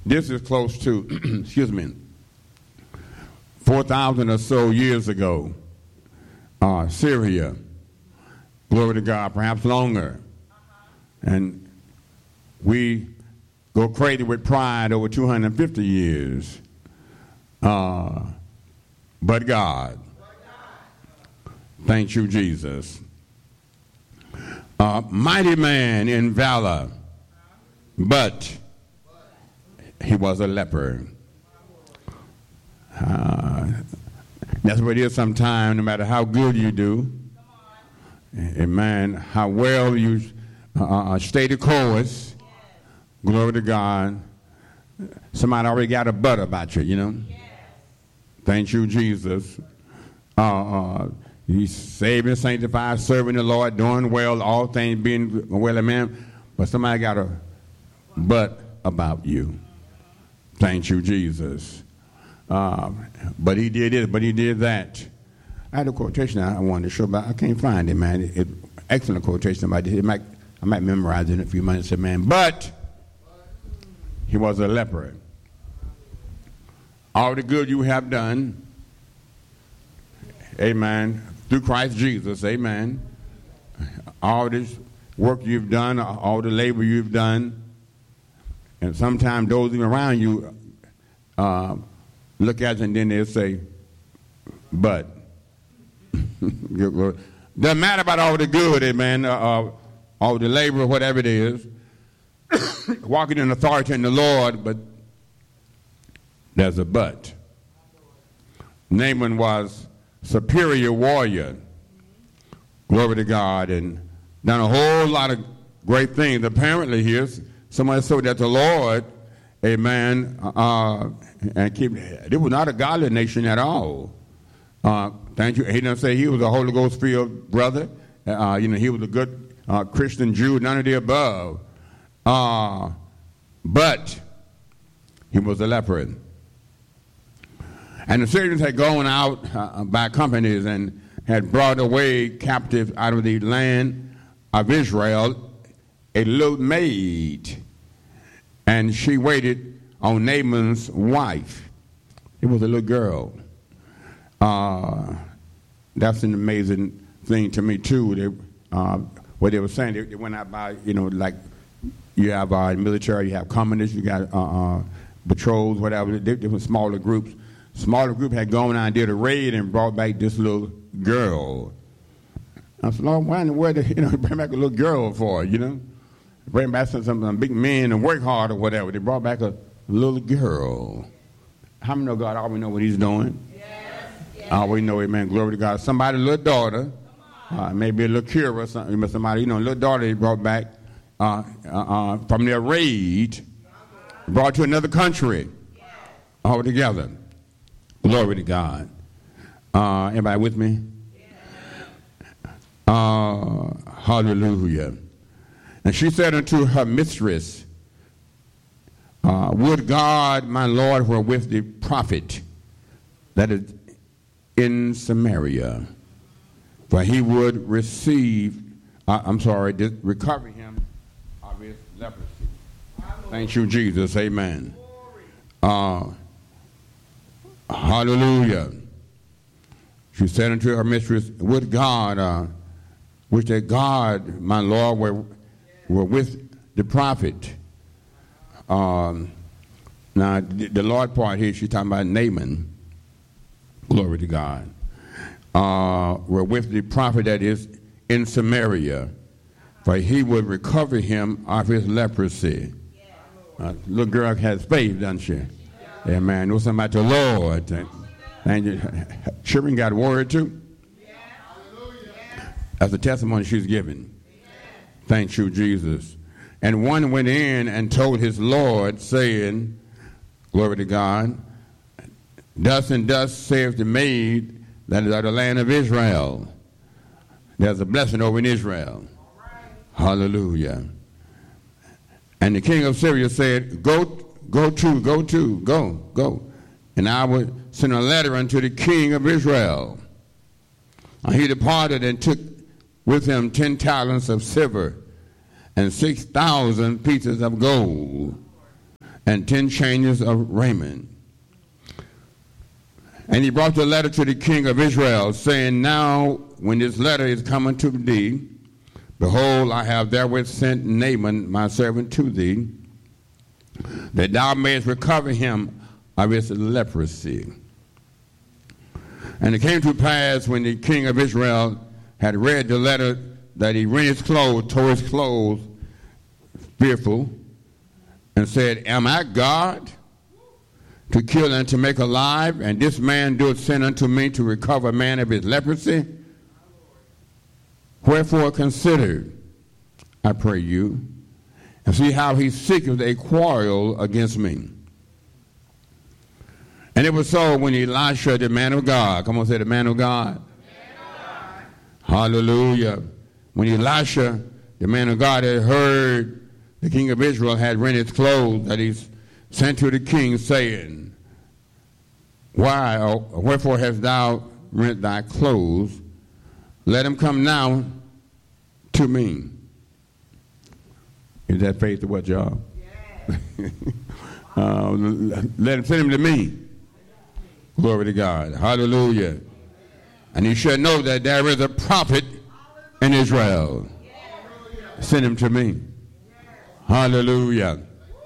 This is close to, excuse me, 4,000 or so years ago. Syria, glory to God, perhaps longer. And we go crazy with pride over 250 years. But God. Thank you, Jesus. Mighty man in valor, but he was a leper. That's what it is sometimes, no matter how good you do. Amen. How well you stay the course. Glory to God. Somebody already got a butt about you, you know. Thank you, Jesus. He's saved and sanctified, serving the Lord, doing well, all things being well, amen. But somebody got a butt about you. Thank you, Jesus. But he did this, but he did that. I had a quotation I wanted to show, but I can't find it, man. Excellent quotation about it. I might memorize it in a few minutes, man. But he was a leper. All the good you have done, amen, through Christ Jesus, amen. All this work you've done, all the labor you've done, and sometimes those around you look at you and then they'll say, but. Doesn't matter about all the good, amen, all the labor, whatever it is, walking in authority in the Lord, but there's a but. Naaman was superior warrior, glory to God, and done a whole lot of great things. Apparently here, somebody said that the Lord, amen, and it was not a godly nation at all. Thank you. He didn't say he was a Holy Ghost filled brother. He was a good Christian Jew, none of the above. But he was a leper. And the Syrians had gone out by companies and had brought away captive out of the land of Israel a little maid. And she waited on Naaman's wife. It was a little girl. That's an amazing thing to me, too. What they were saying, they went out by, like you have military, you have communists, you got patrols, whatever, different smaller groups. Smaller group had gone out and did a raid and brought back this little girl. I said, Lord, why in the world did bring back a little girl for, Bring back some big men and work hard or whatever. They brought back a little girl. How many know God always know what he's doing? I always know, amen, glory to God. Somebody's little daughter, maybe a little Kira or something, somebody, little daughter they brought back from their raid, brought to another country altogether. Glory to God. Everybody with me? Hallelujah. And she said unto her mistress, would God, my Lord, were with the prophet that is in Samaria, for he would recover him of his leprosy. Thank you, Jesus. Amen. Hallelujah. She said unto her mistress, would God, wish that God, my Lord, were with the prophet. Now, the Lord part here, she's talking about Naaman. Glory to God. Were with the prophet that is in Samaria, for he would recover him of his leprosy. Little girl has faith, doesn't she? Amen. Know something about the Lord. Thank you. Children got a word too. That's the testimony she's giving. Thank you, Jesus. And one went in and told his Lord, saying, glory to God, thus and thus saith the maid that is of the land of Israel. There's a blessing over in Israel. Hallelujah. And the king of Syria said, go. And I will send a letter unto the king of Israel. And he departed and took with him 10 talents of silver and 6,000 pieces of gold and 10 changes of raiment. And he brought the letter to the king of Israel, saying, Now, when this letter is coming to thee, behold, I have therewith sent Naaman, my servant, to thee, that thou mayest recover him of his leprosy. And it came to pass, when the king of Israel had read the letter, that he rent his clothes, tore his clothes, fearful, and said, Am I God to kill and to make alive? And this man doeth send unto me to recover a man of his leprosy? Wherefore consider, I pray you, and see how he seeketh a quarrel against me. And it was so when Elisha, the man of God, come on, say the man of God. Hallelujah. When Elisha, the man of God, had heard the king of Israel had rent his clothes, that he sent to the king, saying, Why, or wherefore hast thou rent thy clothes? Let him come now to me. Is that faith or what, y'all? Yeah. Let him send him to me. Glory to God. Hallelujah. And you should know that there is a prophet in Israel. Send him to me. Hallelujah.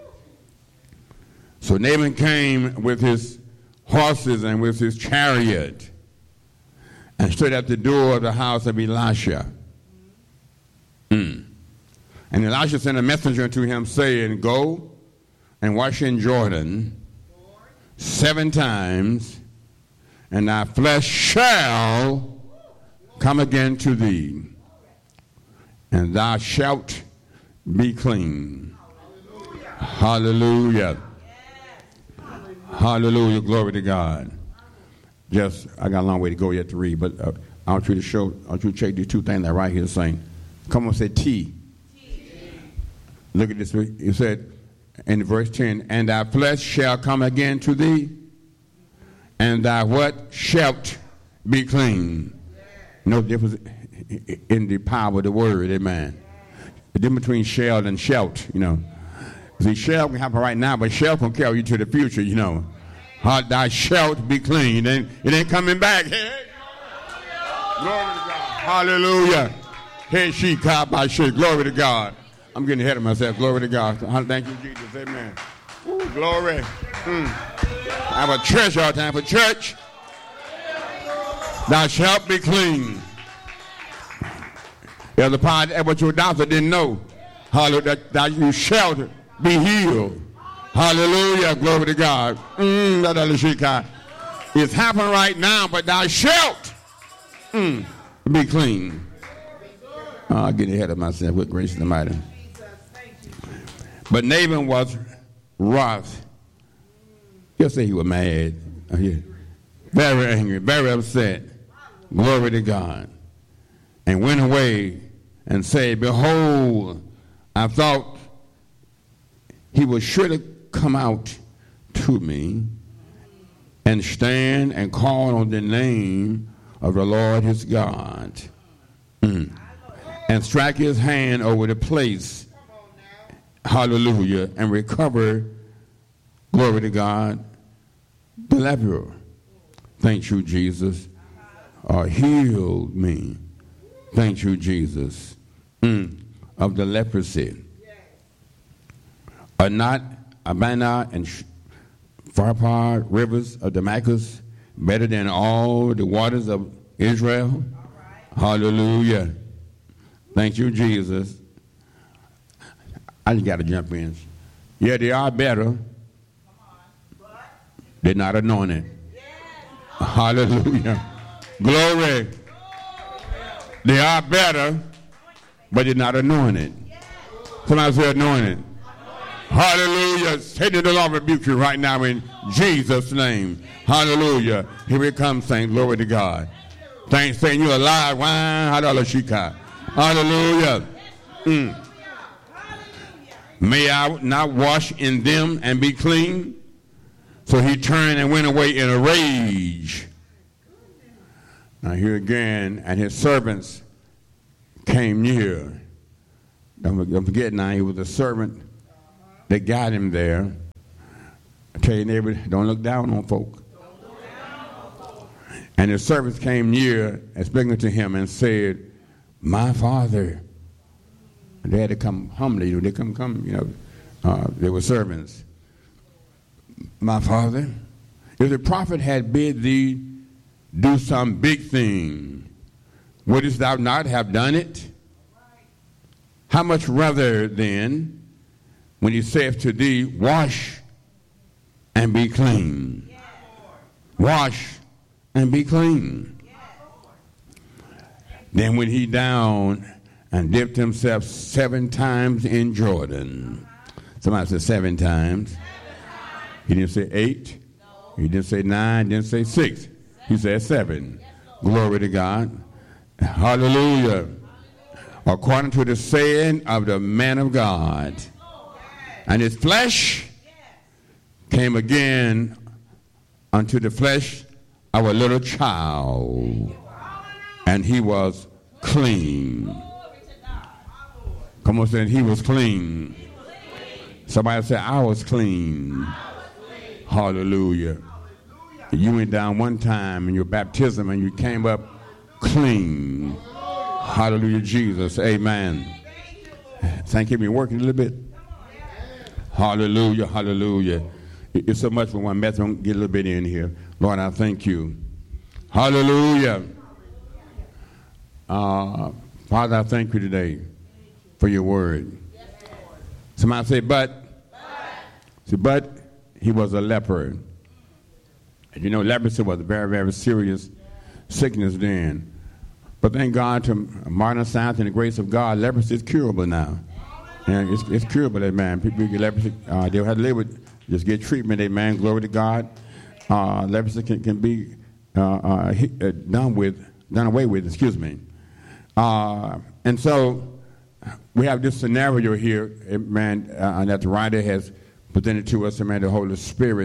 So Naaman came with his horses and with his chariot and stood at the door of the house of Elisha. And Elisha sent a messenger to him, saying, Go and wash in Jordan 7 times, and thy flesh shall come again to thee, and thou shalt be clean. Hallelujah. Hallelujah. Glory to God. I got a long way to go yet to read, but I want you to check these 2 things that right here saying. Come on, say T. Look at this. It said in verse 10, and thy flesh shall come again to thee, and thy what? Shalt be clean. No difference in the power of the word, amen. The difference between shall and shalt, you know. See, shall can happen right now, but shall can carry you to the future, you know. Thy shalt be clean. It ain't coming back. Hey. Glory to God. Hallelujah. Hey, she caught by shit. Glory to God. I'm getting ahead of myself. Glory to God. Thank you, Jesus. Amen. Ooh, glory. I have a church all the time for church. Thou shalt be clean. The other part of what your doctor didn't know. Hallelujah. That you shalt be healed. Hallelujah. Glory to God. It's happening right now, but thou shalt be clean. I'm getting ahead of myself with grace and mighty. But Naaman was wroth. Just say he was mad. Very angry, very upset. Glory to God. And went away and said, Behold, I thought he would surely come out to me and stand and call on the name of the Lord his God. And strike his hand over the place, hallelujah, and recover, glory to God, the leper. Thank you, Jesus. Healed me. Thank you, Jesus. Of the leprosy. Are not Abana and Pharpar rivers of Damascus better than all the waters of Israel? Hallelujah. Thank you, Jesus. I just got to jump in. Yeah, they are better. They're not anointed. Hallelujah. Glory. They are better, but they're not anointed. Somebody say anointed. Hallelujah. Satan, the Lord rebuke you right now in Jesus' name. Hallelujah. Here it comes, saying, glory to God. Thanks, saying you're alive. Hallelujah. May I not wash in them and be clean? So he turned and went away in a rage. Now here again, and his servants came near. Don't forget now, he was a servant that got him there. Tell your neighbor, don't look down on folk. And the servants came near and speaking to him and said, my father. And they had to come humbly. They come, they were servants. My father, if the prophet had bid thee do some big thing, wouldst thou not have done it? How much rather then, when he saith to thee, wash and be clean. Wash and be clean. Then went he down and dipped himself 7 times in Jordan. Somebody said 7 times. He didn't say 8. He didn't say 9. Didn't say 6. He said 7. Glory to God. Hallelujah. According to the saying of the man of God. And his flesh came again unto the flesh of a little child. And he was clean. Come on, say he was clean. Somebody said, I was clean. Hallelujah. You went down one time in your baptism and you came up clean. Hallelujah, Jesus. Amen. Thank you. Been working a little bit. Hallelujah, hallelujah. It's so much for one message. Get a little bit in here. Lord, I thank you. Hallelujah. Father, I thank you today for your word. Somebody say, but. See, but he was a leper. And you know, leprosy was a very, very serious sickness then. But thank God to modern science and the grace of God, leprosy is curable now. And it's curable, amen. People get leprosy, they'll have to live with, just get treatment, amen. Glory to God. Leprosy can be done away with, excuse me. And so we have this scenario here, amen, that the writer has presented to us, amen, the Holy Spirit.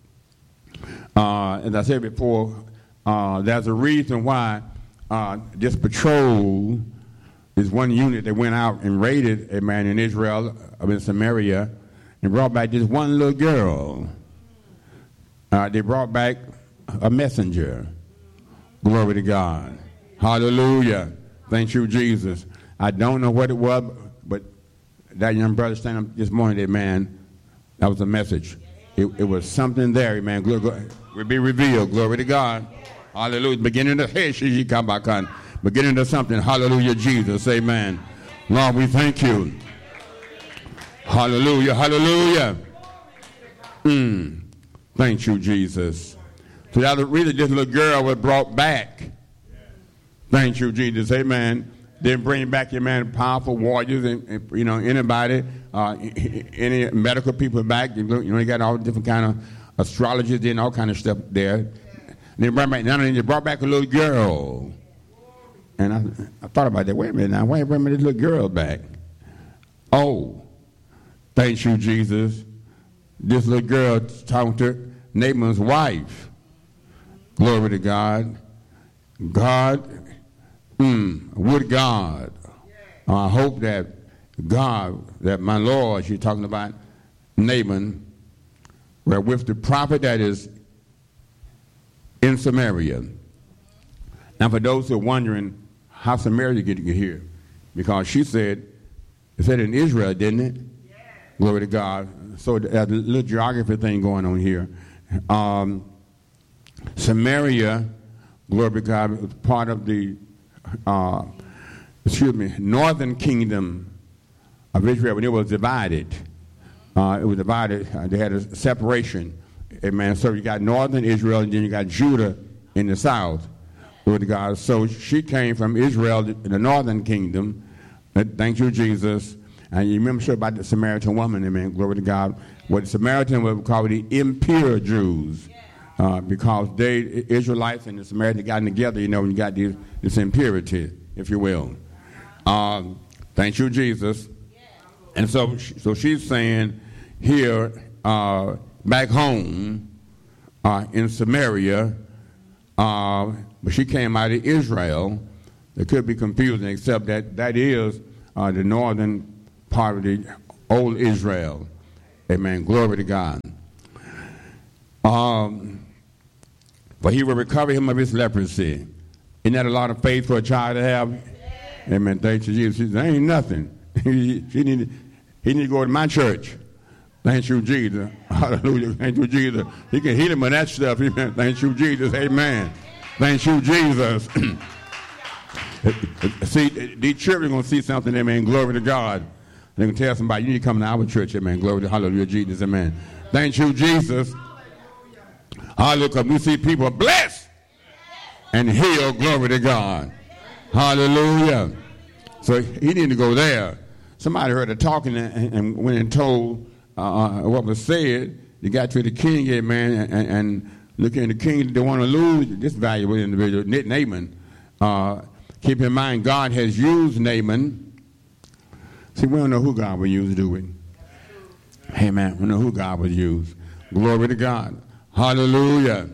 As I said before, there's a reason why this patrol is one unit that went out and raided a man in Israel, in Samaria, and brought back this one little girl. They brought back a messenger. Glory to God. Hallelujah. Thank you, Jesus. I don't know what it was, but that young brother standing up this morning, that man, that was a message. It was something there, man. Glory, will be revealed. Glory to God. Hallelujah. Beginning to beginning to something. Hallelujah, Jesus. Amen. Lord, we thank you. Hallelujah. Hallelujah. Thank you, Jesus. So that really this little girl was brought back. Thank you, Jesus. Amen. Then bring back your man, powerful warriors and anybody, any medical people back. You got all different kind of astrologists and all kind of stuff there. And they brought back a little girl. And I thought about that. Wait a minute now. Why bring this little girl back? Oh, thank you, Jesus. This little girl talking to Naaman's wife. Glory to God. With God. I hope that God, that my Lord, she's talking about Naaman, were with the prophet that is in Samaria. Now, for those who are wondering how Samaria get here, because she said, it said in Israel, didn't it? Yeah. Glory to God. So there's a little geography thing going on here. Samaria, glory to God, was part of the northern kingdom of Israel. When it was divided, they had a separation. Amen. So you got northern Israel, and then you got Judah in the south. Glory to God. So she came from Israel, the northern kingdom. Thank you, Jesus. And you remember sure about the Samaritan woman, amen. Glory to God. What the Samaritan would call the impure Jews. Because they, Israelites and the Samaritans, got together, when you got this impurity, if you will. Thank you, Jesus. And so she's saying here, back home in Samaria, but she came out of Israel. It could be confusing, except that is the northern part of the old Israel. Amen. Glory to God. For he will recover him of his leprosy. Isn't that a lot of faith for a child to have? Amen. Thank you, Jesus. There ain't nothing. he need to go to my church. Thank you, Jesus. Hallelujah. Thank you, Jesus. He can heal him of that stuff. Amen. Thank you, Jesus. Amen. Thank you, Jesus. See, these children are going to see something, amen. Glory to God. They can tell somebody, you need to come to our church, amen. Glory to hallelujah, Jesus, amen. Thank you, Jesus. Hallelujah. Because we see people blessed and healed, glory to God. Hallelujah. So he didn't go there. Somebody heard her talking and went and told what was said. They got to the king, amen, and looking at the king, they want to lose this valuable individual, Naaman. Keep in mind, God has used Naaman. See, we don't know who God will use, do we? Amen. We don't know who God will use. Glory to God. Hallelujah.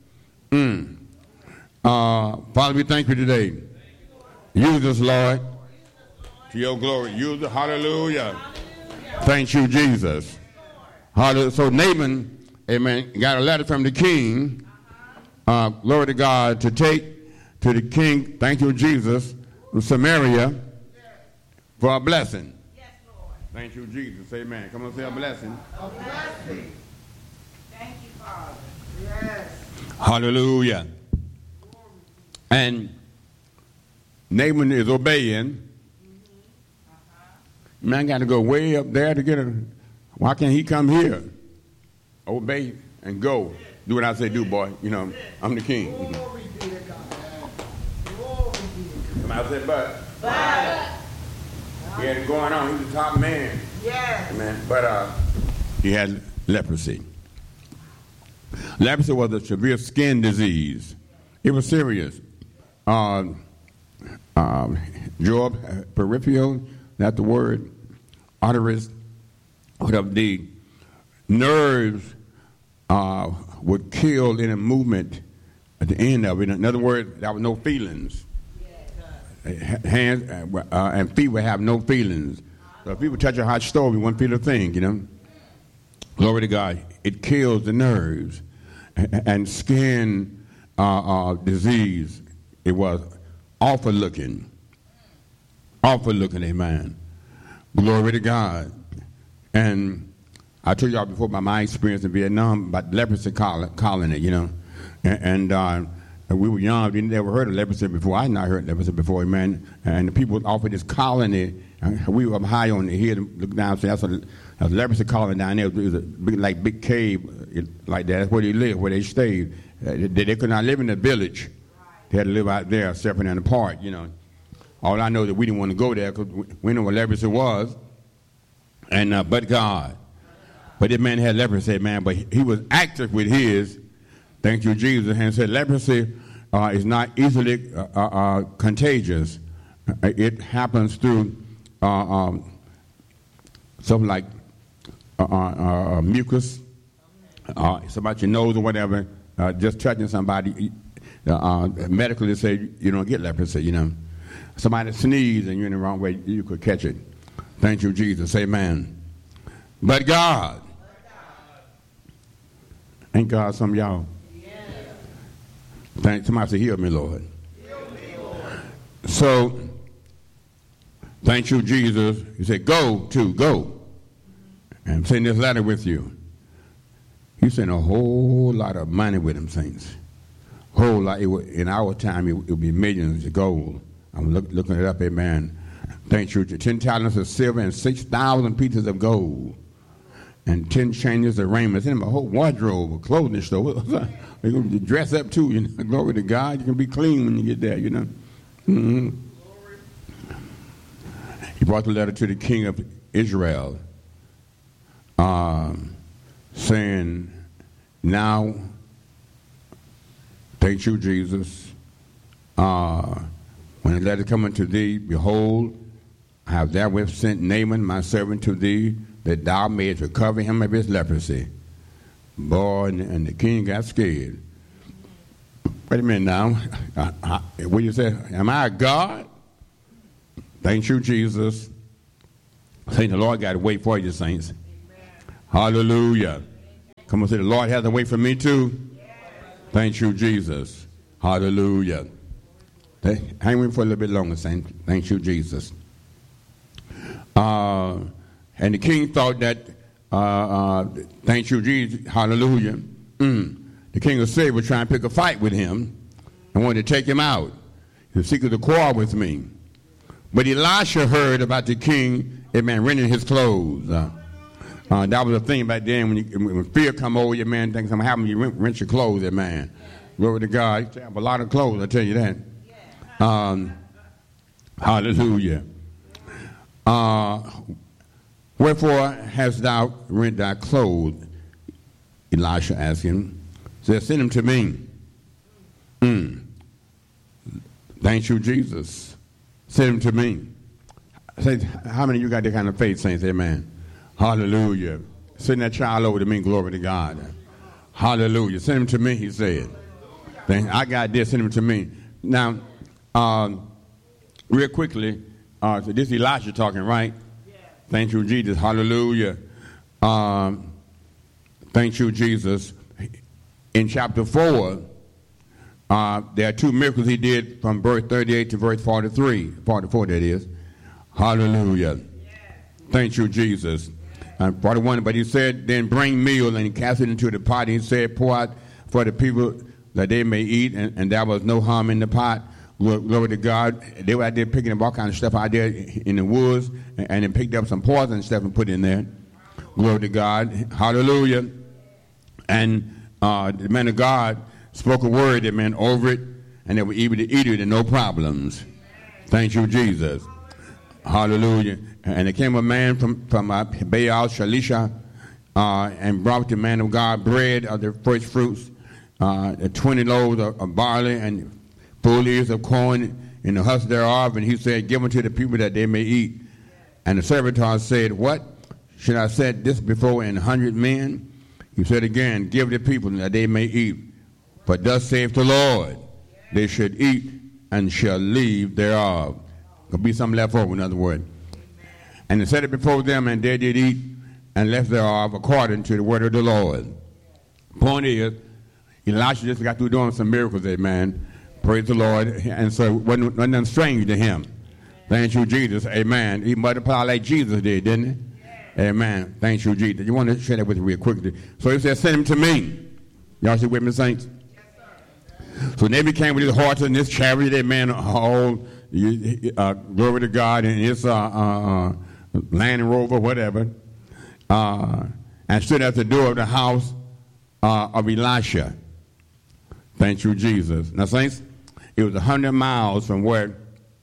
Father, we thank you today. Use us, Lord, to your glory. Use us. Hallelujah. Thank you, Jesus. Hallelujah. So Naaman, amen, got a letter from the king, glory to God, to take to the king, thank you, Jesus, of Samaria for a blessing. Yes, Lord. Thank you, Jesus. Amen. Come on, say a blessing. A blessing. Thank you, Father. Yes. Hallelujah. And Naaman is obeying. Man got to go way up there to get her. Why can't he come here? Obey and go. Do what I say do, boy. You know, I'm the king. Somebody said, but. He had it going on. He was the top man. Yes. Amen. But he had leprosy. Leprosy was a severe skin disease. It was serious. Job, peripheral, that's the word, arteries, whatever, the nerves would kill in a movement at the end of it. In other words, there was no feelings. Hands and feet would have no feelings. So if people touch a hot stove, you wouldn't feel a thing, you know. Glory to God. It kills the nerves. And skin disease, it was awful looking. Awful looking, amen. Glory to God. And I told y'all before about my experience in Vietnam about leprosy colony, you know. And we were young, we never heard of leprosy before. I had not heard of leprosy before, amen. And the people offered this colony. We were up high on the hill, look down, so that's a leprosy colony down there. It was a big cave like that. That's where they lived, where they stayed. They could not live in the village. They had to live out there, separate and apart, you know. All I know is that we didn't want to go there because we knew what leprosy was. And but God. But this man had leprosy, man, but he was active with his. Thank you, Jesus. And said leprosy is not easily contagious. It happens through something like mucus, something about your nose or whatever, just touching somebody. Medically, they say you don't get leprosy, you know. Somebody sneeze and you're in the wrong way, you could catch it. Thank you, Jesus. Amen. But God. Ain't God some of y'all? Thank somebody say, heal me, Lord. Heal me, Lord. So, thank you, Jesus. He said, go. And I'm sending this letter with you. He sent a whole lot of money with him, saints. Whole lot. In our time, it would be millions of gold. I'm looking it up, amen. Thank you. 10 talents of silver and 6,000 pieces of gold. And 10 changes of raiment. Send him a whole wardrobe, a clothing store. They're going to dress up too, you know. Glory to God. You can be clean when you get there, you know. Mm-hmm. He brought the letter to the king of Israel, saying, now, thank you, Jesus. When the letter coming to thee, behold, I have therewith sent Naaman, my servant, to thee, that thou mayest recover him of his leprosy. Boy, and the king got scared. Wait a minute now. What you say? Am I a God? Thank you, Jesus. Saint, the Lord got to wait for you, saints. Amen. Hallelujah. Come on, say, the Lord has a way for me too. Thank you, Jesus. Hallelujah. Hang with me for a little bit longer, saints. Thank you, Jesus. And the king thought that, thank you, Jesus, hallelujah. The king of Syria was trying to pick a fight with him and wanted to take him out. He was seeking to quarrel with me. But Elisha heard about the king, rending his clothes. That was a thing back then when fear come over you, man, things something happen, you rent your clothes, man. Glory to God. You have a lot of clothes, I tell you that. Hallelujah. Wherefore hast thou rent thy clothes? Elisha asked him. Said, send him to me. Thank you, Jesus. Send him to me. Say, how many of you got that kind of faith, saints? Amen. Hallelujah. Send that child over to me. Glory to God. Hallelujah. Send him to me, he said. I got this. Send him to me. Now, real quickly, so this is Elisha talking, right? Thank you, Jesus. Hallelujah. Thank you, Jesus. In chapter 4, there are two miracles he did from verse 38 to verse 43. 44, that is. Hallelujah. Thank you, Jesus. 41, but he said, then bring meal, and he cast it into the pot. He said, pour out for the people that they may eat, and there was no harm in the pot. Glory to God. They were out there picking up all kinds of stuff out there in the woods, and then picked up some poison stuff and put in there. Glory to God. Hallelujah. And the man of God spoke a word that meant over it, and they were able to eat it and no problems. Thank you, Jesus. Hallelujah. And there came a man from Baal Shalisha and brought the man of God bread of the first fruits, 20 loaves of barley and full ears of corn in the husk thereof. And he said, give them to the people that they may eat. And the servitor said, what? Should I set this before 100 men? He said again, give the people that they may eat. But thus saith the Lord, they should eat and shall leave thereof. There'll be some left over, in other words. And he set it before them, and they did eat and left thereof according to the word of the Lord. Point is, Elisha just got through doing some miracles, amen. Praise the Lord. And so it wasn't nothing strange to him. Thank you, Jesus. Amen. He multiplied like Jesus did, didn't he? Amen. Thank you, Jesus. You want to share that with me real quickly. So he said, send him to me. Y'all see with me, saints? So they became with his horse and this chariot, amen, all glory to God, and his Land Rover, whatever, and stood at the door of the house of Elisha. Thank you, Jesus. Now, saints, it was 100 miles from where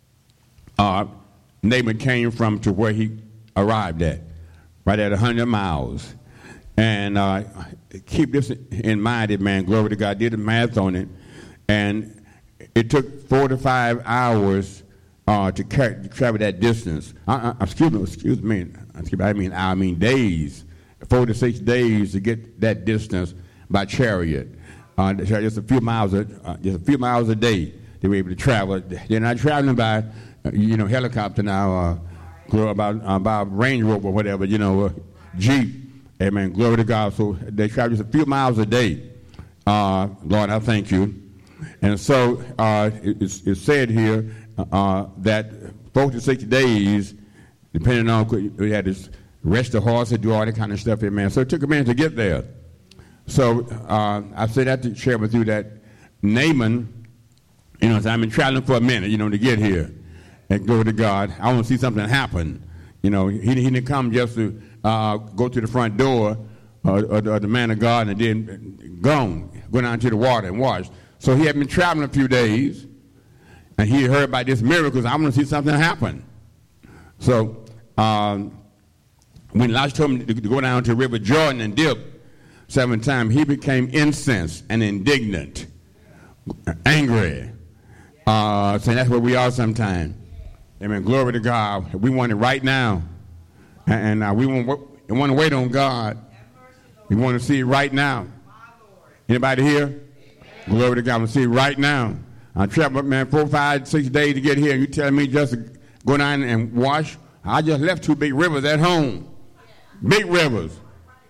Naaman came from to where he arrived at, right at 100 miles. And keep this in mind, man, glory to God, did the math on it, and it took 4 to 5 hours to travel that distance. Excuse me. I mean days, 4 to 6 days to get that distance by chariot. Just a few miles a day they were able to travel. They're not traveling by, helicopter now, by Range Rover or whatever, Jeep. Amen. Glory to God. So they travel just a few miles a day. Lord, I thank you. And so it's said here that 4 to 6 days, depending on, we had to rest the horse and do all that kind of stuff, amen. So it took a minute to get there. So I say that to share with you that Naaman, I've been traveling for a minute, to get here. And glory to God. I want to see something happen. He didn't come just to go to the front door of the man of God and then go down to the water and wash. So he had been traveling a few days, and he heard about this miracle. I want to see something happen. So when Elisha told him to go down to the river Jordan and dip 7 times, he became incensed and indignant, angry. So that's where we are sometimes. Amen. Glory to God. We want it right now. And we want to wait on God. We want to see it right now. Anybody here? Glory to God. I want to see it right now. I traveled, 4, 5, 6 days to get here. You telling me just to go down and wash? I just left 2 big rivers at home. Big rivers.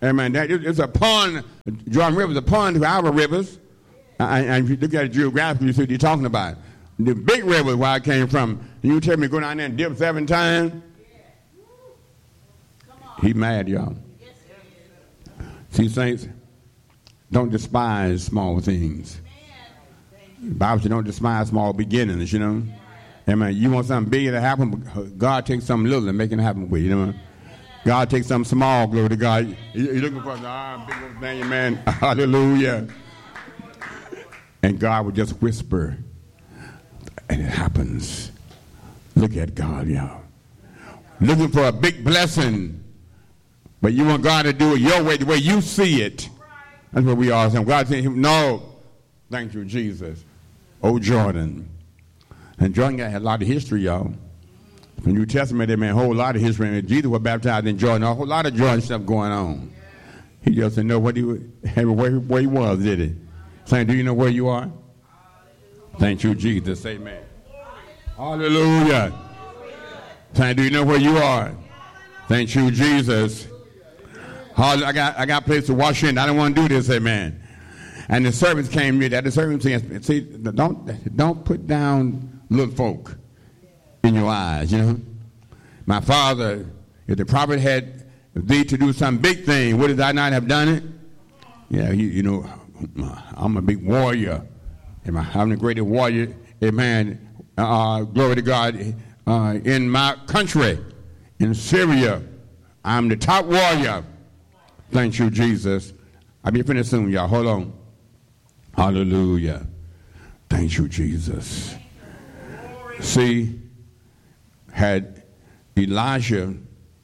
Amen. It's a pond. Jordan River is a pond to our rivers. And if you look at it geographically, you see what you're talking about. The big river is where I came from. You tell me go down there and dip 7 times? He mad, y'all. See, saints, don't despise small things. The Bible says don't despise small beginnings, you know. Amen. You want something big to happen, God takes something little and make it happen with you, you know. God takes something small, glory to God. You're looking for a big old thing, man. Hallelujah. And God would just whisper, and it happens. Look at God, y'all. Looking for a big blessing, but you want God to do it your way, the way you see it. That's what we are saying. God saying, no, thank you, Jesus. Oh, Jordan. And Jordan had a lot of history, y'all. In the New Testament, there been a whole lot of history. And Jesus was baptized in Jordan. A whole lot of Jordan stuff going on. He just didn't know where he was, did he? Saying, do you know where you are? Thank you, Jesus. Amen. Hallelujah. Saying, do you know where you are? Thank you, Jesus. I got a place to wash in. I don't want to do this, amen. And the servants came near that. The servants said, see, don't put down little folk in your eyes, you know. My father, if the prophet had thee to do some big thing, would I not have done it? Yeah, you know, I'm a big warrior. I'm the greatest warrior, amen. Glory to God. In my country, in Syria, I'm the top warrior. Thank you, Jesus. I'll be finished soon, y'all. Hold on. Hallelujah. Thank you, Jesus. See, had Elijah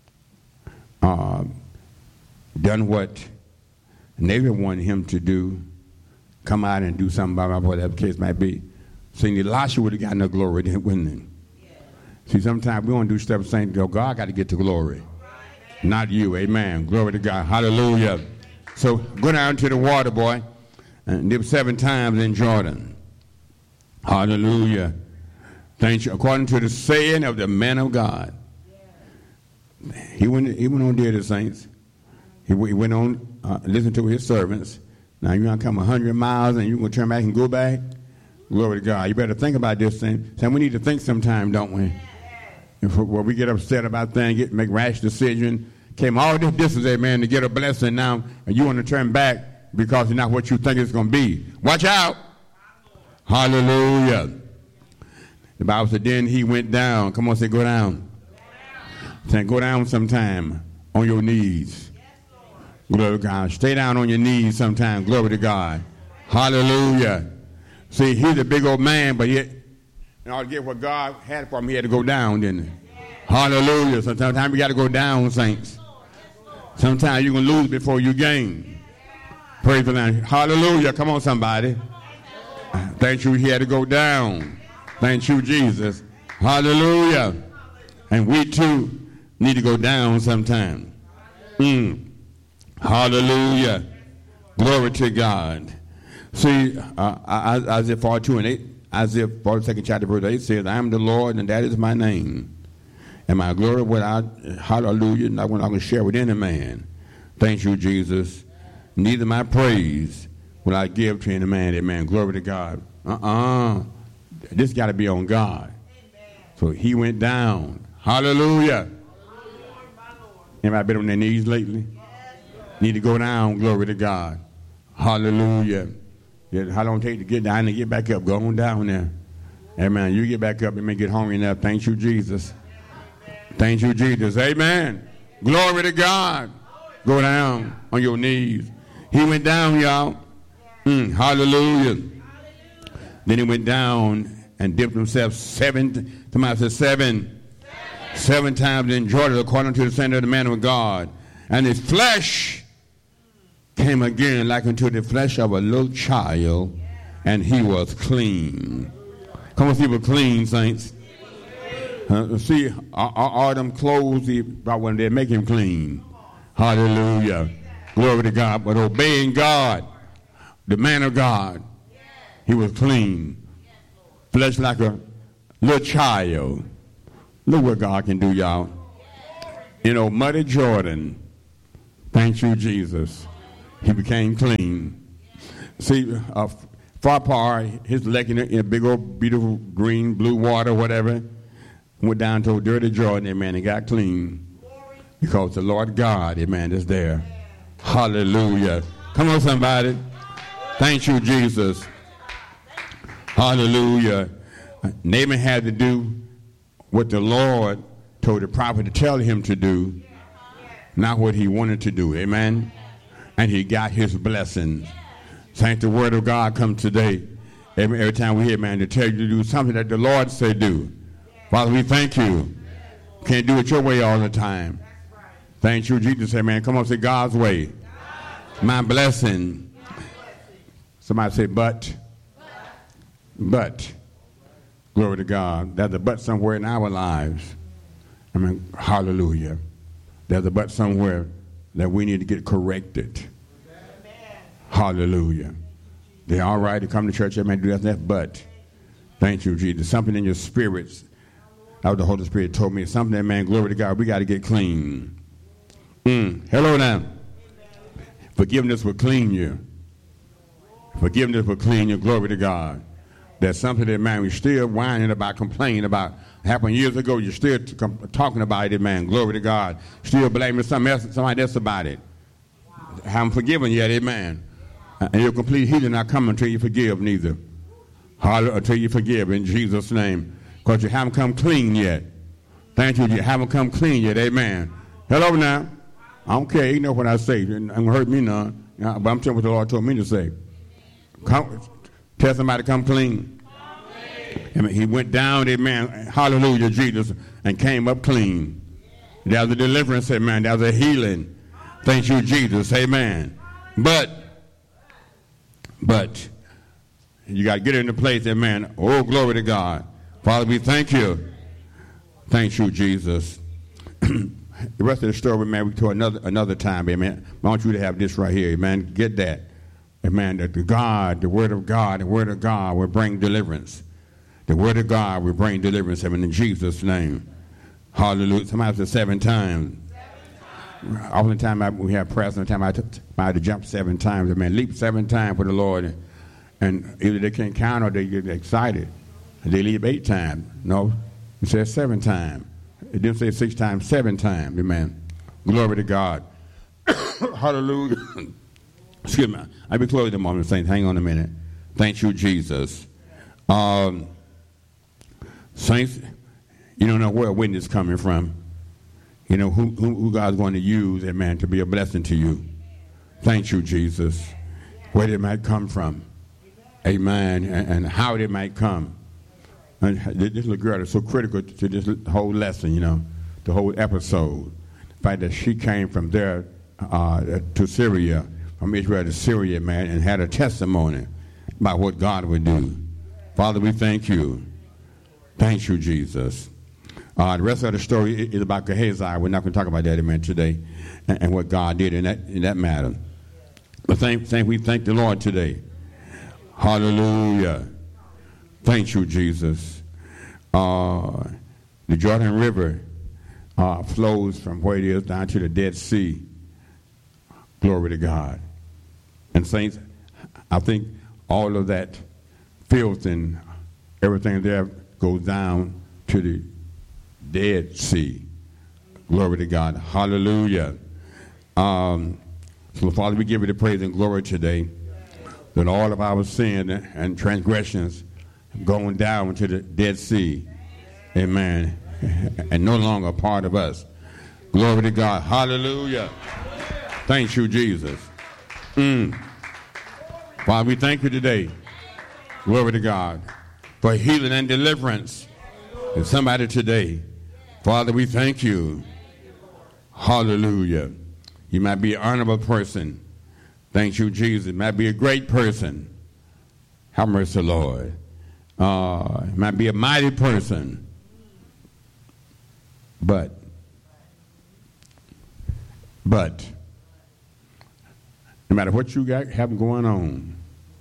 done what David wanted him to do, come out and do something about whatever the case might be, see, Elisha would have gotten the glory, wouldn't he? See, sometimes we want to do stuff saying, God got to get the glory. Not you, amen. Glory to God. Hallelujah. So go down to the water, boy, and dip 7 times in Jordan. Hallelujah. Thank you. According to the saying of the man of God. He went on there, the saints. He went on, listened to his servants. Now you're going to come 100 miles and you're going to turn back and go back? Glory to God. You better think about this thing. So we need to think sometime, don't we? When we get upset about things, make rash decisions, came all this distance, amen, to get a blessing now, and you want to turn back because it's not what you think it's going to be. Watch out. Hallelujah. The Bible said, then he went down. Come on, say, go down. Say, go down sometime on your knees. Glory to God. Stay down on your knees sometime. Glory to God. Hallelujah. See, he's a big old man, but yet, in order to get what God had for him, he had to go down, didn't he? Hallelujah. So sometimes you got to go down, saints. Sometimes you're going to lose before you gain. Praise the Lord. Hallelujah. Come on, somebody. Thank you. He had to go down. Thank you, Jesus. Hallelujah. And we too need to go down sometime. Hallelujah. Glory to God. See, Isaiah 42:8, Isaiah 42nd chapter verse 8 says, I am the Lord and that is my name. And my glory without, hallelujah, not what I can share with any man. Thank you, Jesus. Neither my praise will I give to any man. Amen. Glory to God. This got to be on God. So he went down. Hallelujah. Anybody been on their knees lately? Need to go down. Glory to God. Hallelujah. How long it take to get down and get back up? Go on down there. Amen. You get back up and may get hungry enough. Thank you, Jesus. Thank you, Jesus. Amen. Glory to God. Go down on your knees. He went down, y'all. Hallelujah. Then he went down and dipped himself 7 times in Jordan, according to the saying of the man of God. And his flesh came again like unto the flesh of a little child, and he was clean. Come on, see, we're clean, saints. See, all them clothes he brought when they make him clean. Hallelujah. Glory to God. But obeying God, the man of God, he was clean. Flesh like a little child. Look what God can do, y'all. You know, muddy Jordan, Thank you, Jesus. He became clean. See, far apart, his leg in a big old beautiful green, blue water, whatever, went down to a dirty Jordan, amen, and got clean. Because the Lord God, amen, is there. Hallelujah. Come on, somebody. Thank you, Jesus. Hallelujah. Naaman had to do what the Lord told the prophet to tell him to do, not what he wanted to do. Amen. And he got his blessing. Thank the word of God come today. Every time we hear, man, to tell you to do something that the Lord said do. Father, we thank you. Can't do it your way all the time. Thank you, Jesus. Say, man, come on, say God's way. My blessing. Somebody say, but. Glory to God. There's a but somewhere in our lives. I mean, hallelujah. There's a but somewhere that we need to get corrected. Hallelujah. They're all right to come to church, amen, do that, but thank you, Jesus. Something in your spirits, that was the Holy Spirit told me, something, man, glory to God, we got to get clean. Hello now. Forgiveness will clean you. Forgiveness will clean you, glory to God. There's something that, man, we're still whining about, complaining about. Happened years ago, you're still talking about it, man, glory to God. Still blaming somebody else about it. Haven't forgiven yet, amen. And your complete healing not coming until you forgive neither. Until you forgive in Jesus' name. Because you haven't come clean yet. Thank you. You haven't come clean yet, amen. Hello now. I don't care. You know what I say. It don't hurt me none. But I'm telling what the Lord told me to say. Come, tell somebody come clean. Amen. He went down, amen. Hallelujah, Jesus. And came up clean. There's a deliverance, amen. There's a healing. Thank you, Jesus. Amen. But you got to get into place, amen. Oh, glory to God. Father, we thank you. Thank you, Jesus. The rest of the story, man, we to another time, amen. I want you to have this right here, amen. Get that. Amen. That the word of God will bring deliverance. The word of God will bring deliverance, amen, in Jesus' name. Hallelujah. Somebody said 7 times. All the time we have prayer, sometimes I had to jump 7 times, amen. Leap 7 times for the Lord. And either they can't count or they get excited. They leap 8 times. No, it says 7 times. It didn't say 6 times, 7 times, amen. Glory to God. Hallelujah. Excuse me. I'll be closing a moment, saying, hang on a minute. Thank you, Jesus. Saints, you don't know where a witness is coming from. You know who God's going to use, amen, to be a blessing to you. Thank you, Jesus. Where it might come from. Amen. And how it might come. And this little girl is so critical to this whole lesson, you know, the whole episode. The fact that she came from there to Syria, from Israel to Syria, man, and had a testimony about what God would do. Father, we thank you. Thank you, Jesus. The rest of the story is about Gehazi. We're not going to talk about that, amen, today, and what God did in that matter. But we thank the Lord today. Hallelujah. Thank you, Jesus. The Jordan River flows from where it is down to the Dead Sea. Glory to God. And saints, I think all of that filth and everything there goes down to the Dead Sea. Glory to God. Hallelujah. So, Father, we give you the praise and glory today that all of our sin and transgressions going down to the Dead Sea. Amen. And no longer a part of us. Glory to God. Hallelujah. Thank you, Jesus. Father, we thank you today. Glory to God. For healing and deliverance. And somebody today. Father, we thank you. Hallelujah. You might be an honorable person. Thank you, Jesus. You might be a great person. Have mercy, Lord. You might be a mighty person. But, no matter what you got have going on,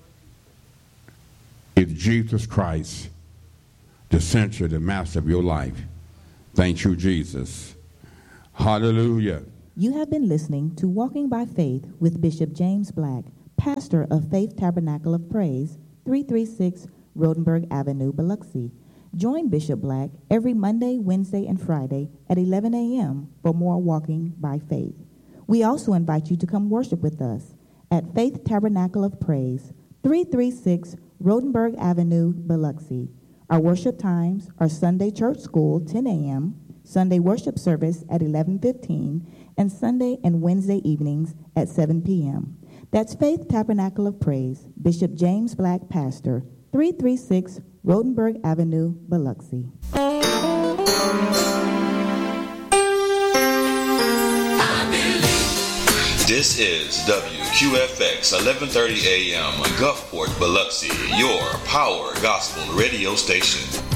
it's Jesus Christ, the center, the master of your life. Thank you, Jesus. Hallelujah. You have been listening to Walking by Faith with Bishop James Black, pastor of Faith Tabernacle of Praise, 336 Rodenberg Avenue, Biloxi. Join Bishop Black every Monday, Wednesday, and Friday at 11 a.m. for more Walking by Faith. We also invite you to come worship with us at Faith Tabernacle of Praise, 336 Rodenberg Avenue, Biloxi. Our worship times are Sunday Church School, 10 a.m., Sunday Worship Service at 11:15, and Sunday and Wednesday evenings at 7 p.m. That's Faith Tabernacle of Praise, Bishop James Black, pastor, 336 Rodenberg Avenue, Biloxi. This is WQFX 1130 AM, Gulfport, Biloxi, your power gospel radio station.